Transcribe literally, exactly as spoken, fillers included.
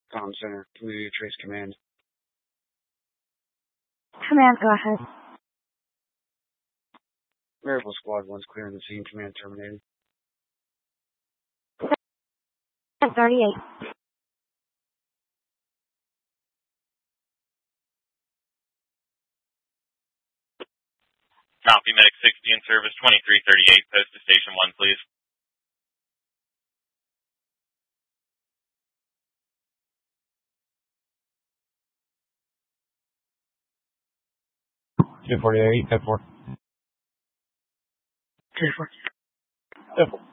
Comm Center, Community Trace Command. Command, go ahead. Miracle Squad one's clearing the scene. Command terminated. thirty-eight. Copy, Medic sixty in service, twenty-three thirty-eight, post to Station one, please. two forty-eight, ten four. two four. ten four.